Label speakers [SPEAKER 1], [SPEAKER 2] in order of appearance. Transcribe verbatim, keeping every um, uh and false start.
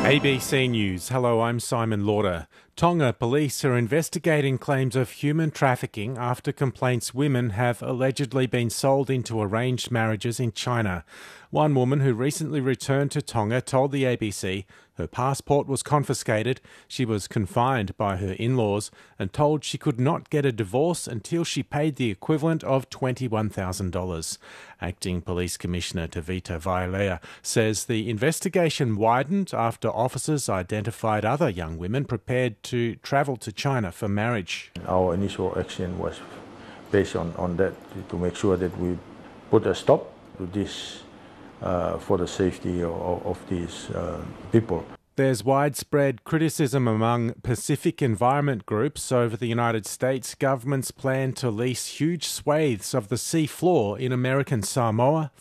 [SPEAKER 1] A B C News. Hello, I'm Simon Lauder. Tonga police are investigating claims of human trafficking after complaints women have allegedly been sold into arranged marriages in China. One woman who recently returned to Tonga told the A B C her passport was confiscated, she was confined by her in-laws and told she could not get a divorce until she paid the equivalent of twenty-one thousand dollars. Acting Police Commissioner Tavita Vailea says the investigation widened after officers identified other young women prepared to travel to China for marriage.
[SPEAKER 2] Our initial action was based on, on that to make sure that we put a stop to this uh, for the safety of, of these uh, people.
[SPEAKER 1] There's widespread criticism among Pacific environment groups over the United States government's plan to lease huge swathes of the sea floor in American Samoa